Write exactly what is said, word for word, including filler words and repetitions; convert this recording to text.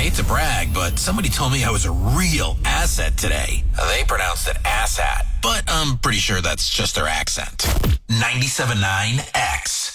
hate to brag, but somebody told me I was a real asset today. They pronounced it asshat, but I'm pretty sure that's just their accent. ninety-seven point nine X.